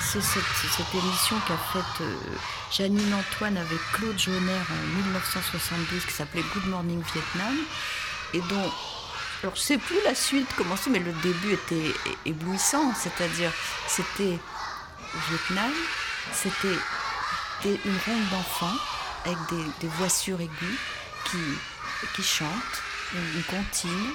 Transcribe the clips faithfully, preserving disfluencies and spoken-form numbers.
c'est cette, cette émission qu'a faite euh, Janine Antoine avec Claude Jonner en dix-neuf cent soixante-douze qui s'appelait Good Morning Vietnam et dont, alors je sais plus la suite comment c'est, mais le début était éblouissant, c'est-à-dire c'était au Vietnam, c'était des, une ronde d'enfants avec des, des voix suraiguës qui, qui chantent, une, une comptine.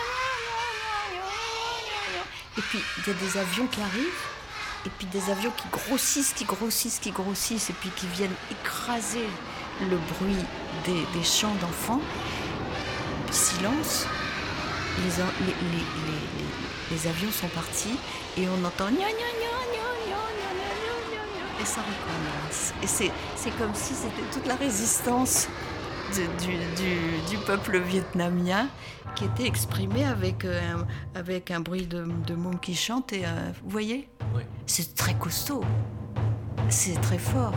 Et puis il y a des avions qui arrivent, et puis des avions qui grossissent, qui grossissent, qui grossissent, et puis qui viennent écraser le bruit des, des chants d'enfants. Silence, les, les, les, les, les avions sont partis, et on entend gna gna gna gna gna gna gna gna, et ça recommence. Et c'est, c'est comme si c'était toute la résistance de, du, du, du peuple vietnamien qui était exprimé avec, euh, un, avec un bruit de, de mômes qui chantent. Et, euh, vous voyez, oui. C'est très costaud, c'est très fort.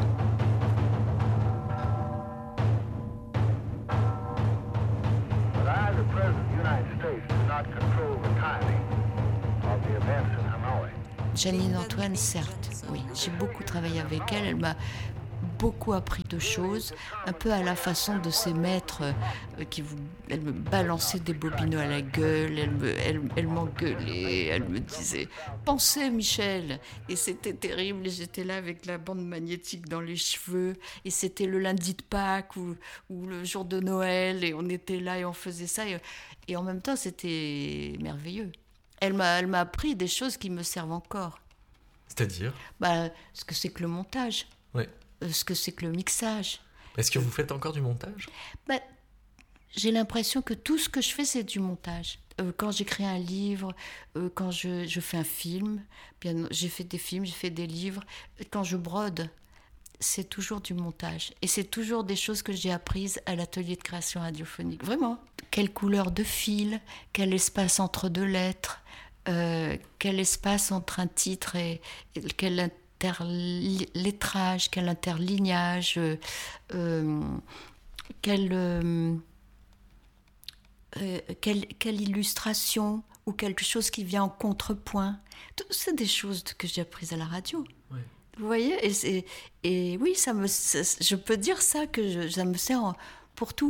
Janine Antoine, certes, oui. J'ai beaucoup travaillé avec elle. Elle m'a beaucoup appris de choses, un peu à la façon de ses maîtres euh, qui vous, elle me balançait des bobines à la gueule, elle, me, elle, elle m'engueulait, elle me disait « Pensez, Michel !» Et c'était terrible, et j'étais là avec la bande magnétique dans les cheveux, et c'était le lundi de Pâques ou, ou le jour de Noël, et on était là et on faisait ça, et, et en même temps, c'était merveilleux. Elle m'a, elle m'a appris des choses qui me servent encore. C'est-à-dire ? Bah, ce que c'est que le montage. Ouais. Ce que c'est que le mixage. Est-ce que vous faites encore du montage ? Ben, j'ai l'impression que tout ce que je fais, c'est du montage. Euh, quand j'écris un livre, euh, quand je, je fais un film, bien, j'ai fait des films, j'ai fait des livres. Quand je brode, c'est toujours du montage. Et c'est toujours des choses que j'ai apprises à l'atelier de création radiophonique. Vraiment. Quelle couleur de fil, quel espace entre deux lettres, euh, quel espace entre un titre et, et quel interlettrage, quel interlignage, euh, euh, quelle, euh, euh, quelle, quelle illustration ou quelque chose qui vient en contrepoint. Tout, c'est des choses que j'ai apprises à la radio. Oui. Vous voyez, et, c'est, et oui, ça me, ça, je peux dire ça, que je, ça me sert en, pour tout.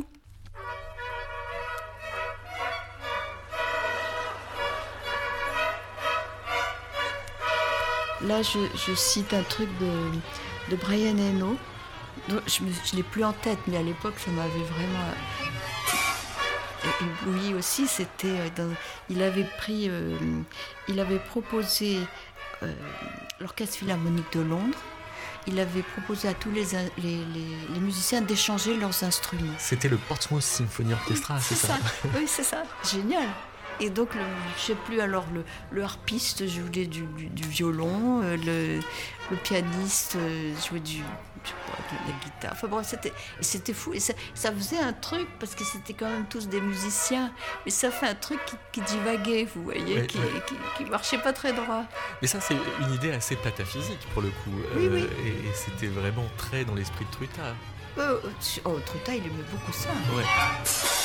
Là, je, je cite un truc de, de Brian Eno. Je ne l'ai plus en tête, mais à l'époque, ça m'avait vraiment ébloui aussi. C'était dans, il avait pris, euh, il avait proposé euh, l'Orchestre Philharmonique de Londres. Il avait proposé à tous les, les, les, les musiciens d'échanger leurs instruments. C'était le Portsmouth Symphony Orchestra, c'est, c'est ça, ça Oui, c'est ça. Génial. Et donc, le, je ne sais plus, alors le, le harpiste jouait du, du, du violon, euh, le, le pianiste euh, jouait du, je sais pas, de la guitare. Enfin bon, c'était, c'était fou. Et ça, ça faisait un truc, parce que c'était quand même tous des musiciens, mais ça fait un truc qui, qui divaguait, vous voyez, ouais, qui, ouais. qui, qui marchait pas très droit. Mais ça, c'est une idée assez pataphysique, pour le coup. Oui, euh, oui. Et, et c'était vraiment très dans l'esprit de Truita. Euh, oh, Truita, il aimait beaucoup ça. Ouais.